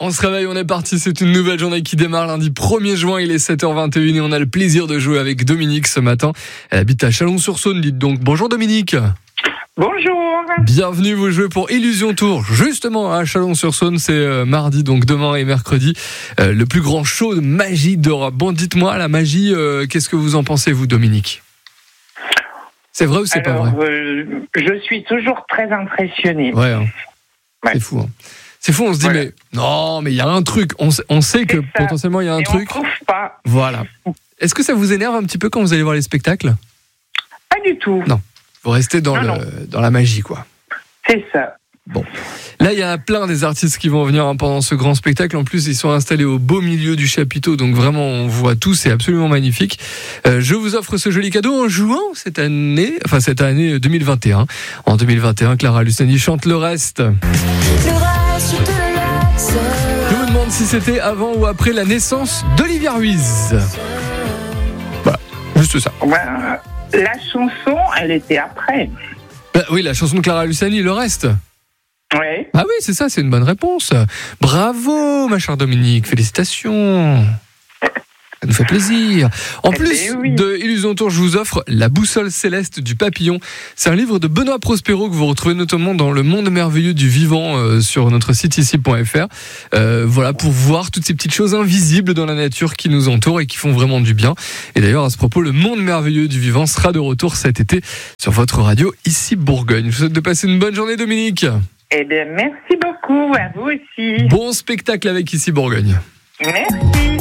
on se réveille, on est parti, c'est une nouvelle journée qui démarre lundi 1er juin, il est 7h21 et on a le plaisir de jouer avec Dominique ce matin. Elle habite à Chalon-sur-Saône, dites donc. Bonjour Dominique. Bonjour. Bienvenue, vous jouez pour Illusion Tour, justement à Chalon-sur-Saône, c'est mardi, donc demain et mercredi, le plus grand show de magie d'Europe. Bon, dites-moi, la magie, qu'est-ce que vous en pensez vous Dominique ? C'est vrai ou c'est pas vrai ? Je suis toujours très impressionné. Ouais, hein. Ouais. C'est fou. Hein. C'est fou, on se dit, Voilà. mais non, mais il y a un truc. On sait que potentiellement il y a un truc. On trouve pas. Voilà. Est-ce que ça vous énerve un petit peu quand vous allez voir les spectacles ? Pas du tout. Non. Vous restez dans la magie, quoi. C'est ça. Bon. Là, il y a plein des artistes qui vont venir pendant ce grand spectacle. En plus, ils sont installés au beau milieu du chapiteau. Donc vraiment, on voit tout. C'est absolument magnifique. Je vous offre ce joli cadeau en jouant cette année 2021. En 2021, Clara Luciani chante Le Reste. Je me demande si c'était avant ou après la naissance d'Olivia Ruiz. Voilà, juste ça. Ben, la chanson, elle était après. Oui, la chanson de Clara Luciani, Le Reste. Oui. Ah oui, c'est ça, c'est une bonne réponse. Bravo, ma chère Dominique, félicitations. Ça nous fait plaisir. En plus de Illusion Tour, je vous offre La boussole céleste du papillon. C'est un livre de Benoît Prospero que vous retrouvez notamment dans Le monde merveilleux du vivant sur notre site ici.fr. Voilà, pour voir toutes ces petites choses invisibles dans la nature qui nous entourent et qui font vraiment du bien. Et d'ailleurs, à ce propos, Le monde merveilleux du vivant sera de retour cet été sur votre radio ici Bourgogne. Je vous souhaite de passer une bonne journée, Dominique. Eh bien, merci beaucoup, à vous aussi. Bon spectacle avec ici Bourgogne. Merci.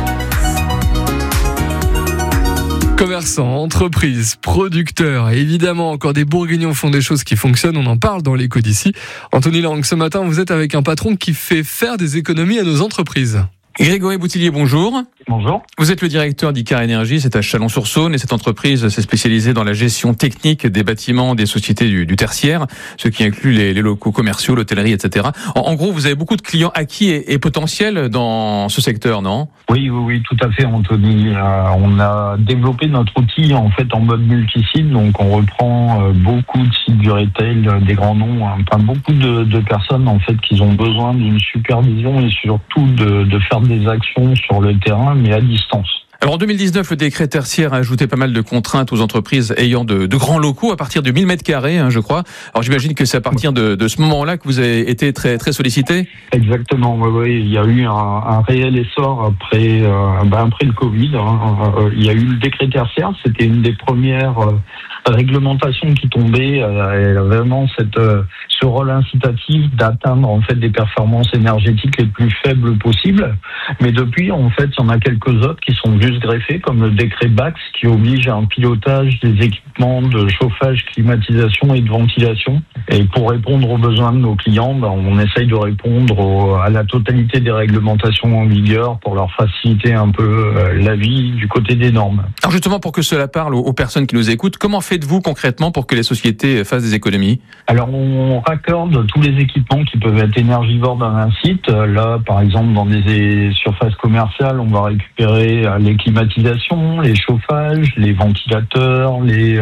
Commerçants, entreprises, producteurs, et évidemment encore des bourguignons font des choses qui fonctionnent, on en parle dans l'écho d'ici. Anthony Lang, ce matin vous êtes avec un patron qui fait faire des économies à nos entreprises. Grégory Boutillier, bonjour. Bonjour. Vous êtes le directeur d'Icar Énergie, c'est à Chalon-sur-Saône, et cette entreprise s'est spécialisée dans la gestion technique des bâtiments des sociétés du tertiaire, ce qui inclut les locaux commerciaux, l'hôtellerie, etc. En gros, vous avez beaucoup de clients acquis et potentiels dans ce secteur, non ? Oui, tout à fait, Anthony. On a développé notre outil en fait en mode multi-site, donc on reprend beaucoup de sites du retail, des grands noms, enfin beaucoup de personnes en fait qui ont besoin d'une supervision et surtout de faire des actions sur le terrain, mais à distance. Alors en 2019, le décret tertiaire a ajouté pas mal de contraintes aux entreprises ayant de grands locaux à partir de 1000 m², je crois. Alors j'imagine que c'est à partir de ce moment-là que vous avez été très, très sollicité. Exactement, oui. Il y a eu un réel essor après le Covid. Il y a eu le décret tertiaire, c'était une des premières réglementations qui tombait. Elle a vraiment ce rôle incitatif d'atteindre en fait des performances énergétiques les plus faibles possibles. Mais depuis, en fait, il y en a quelques autres qui sont juste greffés, comme le décret BAX qui oblige à un pilotage des équipements de chauffage, climatisation et de ventilation. Et pour répondre aux besoins de nos clients, on essaye de répondre à la totalité des réglementations en vigueur pour leur faciliter un peu la vie du côté des normes. Alors justement, pour que cela parle aux personnes qui nous écoutent, comment faites-vous concrètement pour que les sociétés fassent des économies ? Alors on raccorde tous les équipements qui peuvent être énergivores dans un site. Là, par exemple, dans des surfaces commerciales, on va récupérer les climatisations, les chauffages, les ventilateurs,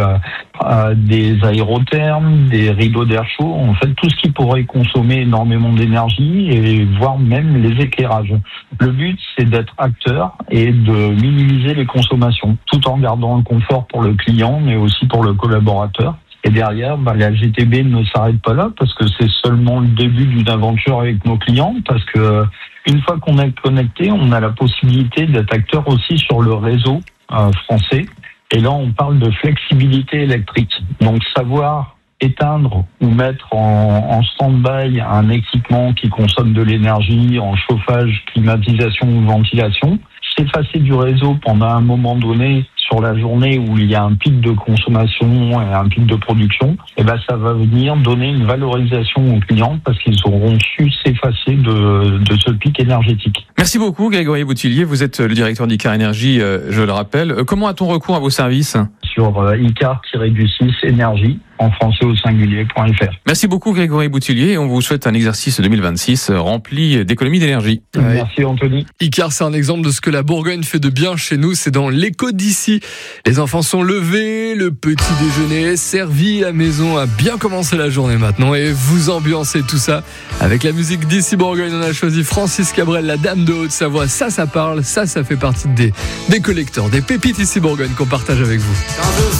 des aérothermes, des rideaux d'air chaud, en fait tout ce qui pourrait consommer énormément d'énergie et voire même les éclairages. Le but, c'est d'être acteur et de minimiser les consommations, tout en gardant le confort pour le client, mais aussi pour le collaborateur. Et derrière, la GTB ne s'arrête pas là parce que c'est seulement le début d'une aventure avec nos clients, parce que une fois qu'on est connecté, on a la possibilité d'être acteur aussi sur le réseau français. Et là, on parle de flexibilité électrique. Donc, savoir éteindre ou mettre en stand-by un équipement qui consomme de l'énergie en chauffage, climatisation ou ventilation, s'effacer du réseau pendant un moment donné sur la journée où il y a un pic de consommation et un pic de production, et ça va venir donner une valorisation aux clients parce qu'ils auront su s'effacer de ce pic énergétique. Merci beaucoup Grégory Boutillier, vous êtes le directeur d'Icar Énergie, je le rappelle. Comment a-t-on recours à vos services ? Sur Icar-6 Énergie, en français au singulier.fr. Merci beaucoup Grégory Boutillier. On vous souhaite un exercice 2026 rempli d'économie d'énergie. Ouais. Merci Anthony. Icar, c'est un exemple de ce que la Bourgogne fait de bien chez nous. C'est dans l'écho d'ici. Les enfants sont levés, le petit déjeuner est servi, la maison a bien commencé la journée maintenant et vous ambiancez tout ça avec la musique d'ici Bourgogne. On a choisi Francis Cabrel, la dame de Haute-Savoie. Ça parle, ça fait partie des collecteurs, des pépites ici Bourgogne qu'on partage avec vous.